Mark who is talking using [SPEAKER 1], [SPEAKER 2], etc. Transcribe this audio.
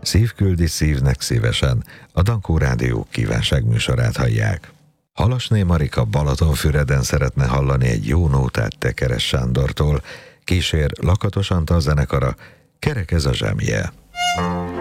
[SPEAKER 1] Szív küldi szívnek szívesen, a Dankó Rádió kívánságműsorát hallják. Halasné Marika Balatonfüreden szeretne hallani egy jó nótát Tekeres Sándortól, kísér Lakatos Antal zenekara, Kerek ez a zsemje.